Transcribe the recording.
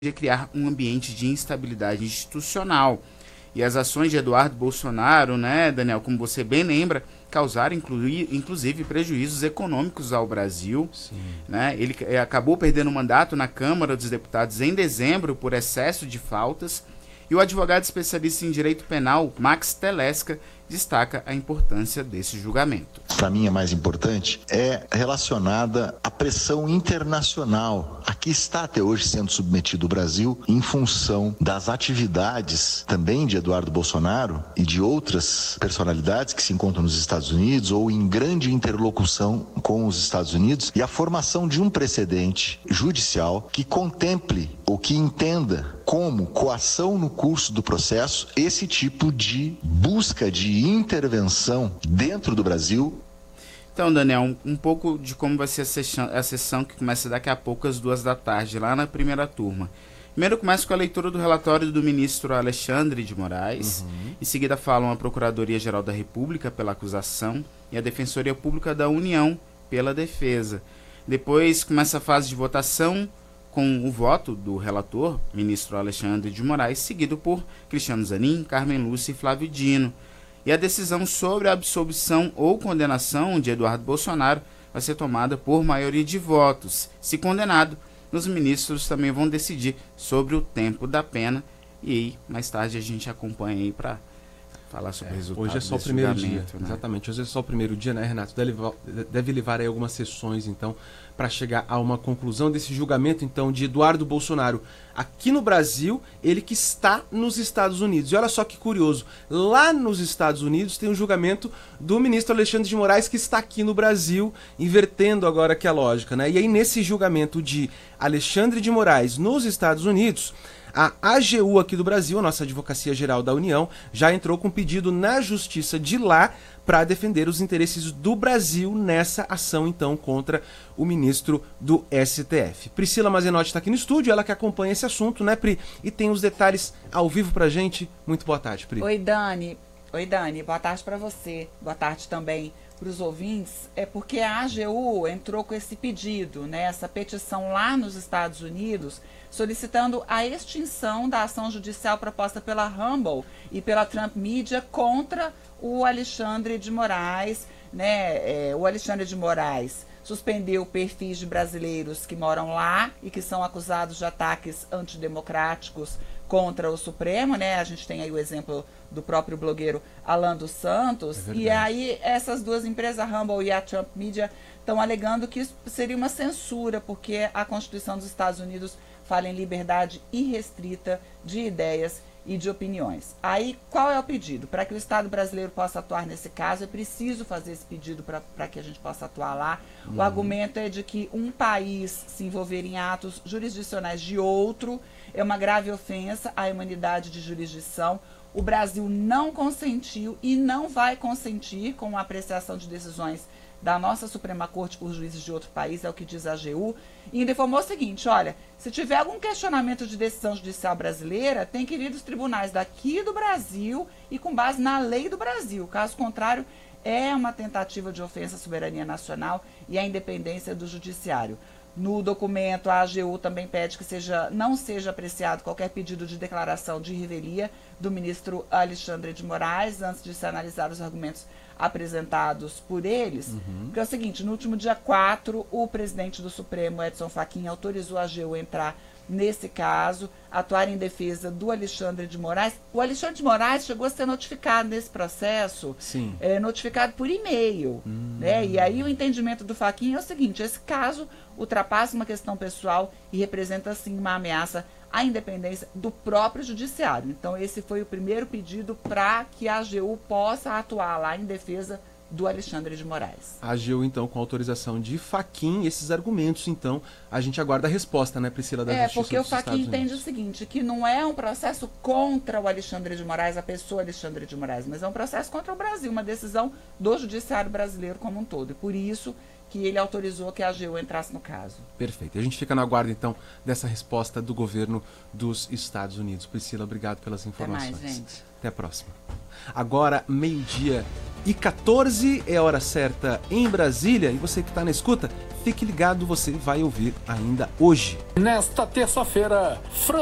de criar um ambiente de instabilidade institucional. E as ações de Eduardo Bolsonaro, né, Daniel, como você bem lembra, causaram inclusive prejuízos econômicos ao Brasil. Sim. Né? Ele acabou perdendo o mandato na Câmara dos Deputados em dezembro por excesso de faltas. E o advogado especialista em direito penal, Max Telesca, destaca a importância desse julgamento. Para mim, a mais importante é relacionada à pressão internacional a que está até hoje sendo submetido o Brasil em função das atividades também de Eduardo Bolsonaro e de outras personalidades que se encontram nos Estados Unidos ou em grande interlocução com os Estados Unidos e a formação de um precedente judicial que contemple ou que entenda como coação no curso do processo esse tipo de busca de intervenção dentro do Brasil. Então, Daniel, um pouco de como vai ser a sessão que começa daqui a pouco às 14h, lá na primeira turma. Primeiro começa com a leitura do relatório do ministro Alexandre de Moraes. Em seguida falam a Procuradoria-Geral da República pela acusação e a Defensoria Pública da União pela defesa. Depois começa a fase de votação com o voto do relator, ministro Alexandre de Moraes, seguido por Cristiano Zanin, Carmen Lúcia e Flávio Dino. E a decisão sobre a absolvição ou condenação de Eduardo Bolsonaro vai ser tomada por maioria de votos. Se condenado, os ministros também vão decidir sobre o tempo da pena. E aí, mais tarde, a gente acompanha aí para falar sobre o resultado. Hoje é só o primeiro dia, né? exatamente. Hoje é só o primeiro dia, né, Renato? Deve levar aí algumas sessões, então, para chegar a uma conclusão desse julgamento, então, de Eduardo Bolsonaro aqui no Brasil, ele que está nos Estados Unidos. E olha só que curioso, lá nos Estados Unidos tem um julgamento do ministro Alexandre de Moraes que está aqui no Brasil, invertendo agora aqui a lógica, né? E aí, nesse julgamento de Alexandre de Moraes nos Estados Unidos, a AGU aqui do Brasil, a nossa Advocacia Geral da União, já entrou com pedido na justiça de lá para defender os interesses do Brasil nessa ação, então, contra o ministro do STF. Priscila Mazenotti está aqui no estúdio, ela que acompanha esse assunto, né, Pri? E tem os detalhes ao vivo pra gente. Muito boa tarde, Pri. Oi, Dani. Boa tarde para você. Boa tarde também para os ouvintes. É porque a AGU entrou com esse pedido, né, essa petição lá nos Estados Unidos, solicitando a extinção da ação judicial proposta pela Rumble e pela Trump Media contra o Alexandre de Moraes, né? O Alexandre de Moraes suspendeu perfis de brasileiros que moram lá e que são acusados de ataques antidemocráticos contra o Supremo, né? A gente tem aí o exemplo do próprio blogueiro Alan dos Santos. E aí essas duas empresas, a Rumble e a Trump Media, estão alegando que isso seria uma censura, porque a Constituição dos Estados Unidos fala em liberdade irrestrita de ideias e de opiniões. Aí, qual é o pedido? Para que o Estado brasileiro possa atuar nesse caso, é preciso fazer esse pedido para que a gente possa atuar lá. O argumento é de que um país se envolver em atos jurisdicionais de outro é uma grave ofensa à imunidade de jurisdição. O Brasil não consentiu e não vai consentir com a apreciação de decisões da nossa Suprema Corte por juízes de outro país, é o que diz a AGU, e ainda informou o seguinte: olha, se tiver algum questionamento de decisão judicial brasileira, tem que ir dos tribunais daqui do Brasil e com base na lei do Brasil. Caso contrário, é uma tentativa de ofensa à soberania nacional e à independência do judiciário. No documento, a AGU também pede que não seja apreciado qualquer pedido de declaração de revelia do ministro Alexandre de Moraes, antes de se analisar os argumentos apresentados por eles. Porque é o seguinte, no último dia 4, o presidente do Supremo, Edson Fachin, autorizou a AGU a entrar nesse caso, atuar em defesa do Alexandre de Moraes. O Alexandre de Moraes chegou a ser notificado nesse processo, notificado por e-mail. Né? E aí o entendimento do Fachin é o seguinte: esse caso ultrapassa uma questão pessoal e representa, sim, uma ameaça à independência do próprio judiciário. Então, esse foi o primeiro pedido para que a AGU possa atuar lá em defesa do Alexandre de Moraes. A AGU, então, com autorização de Fachin, esses argumentos, então, a gente aguarda a resposta, né, Priscila, da Justiça porque o dos Estados Fachin Unidos. entende o seguinte, que não é um processo contra o Alexandre de Moraes, a pessoa Alexandre de Moraes, mas é um processo contra o Brasil, uma decisão do judiciário brasileiro como um todo. E por isso que ele autorizou que a AGU entrasse no caso. Perfeito. A gente fica no aguardo, então, dessa resposta do governo dos Estados Unidos. Priscila, obrigado pelas informações. Até mais, gente. Até a próxima. Agora, 12h14, é a hora certa em Brasília. E você que está na escuta, fique ligado, você vai ouvir ainda hoje. Nesta terça-feira,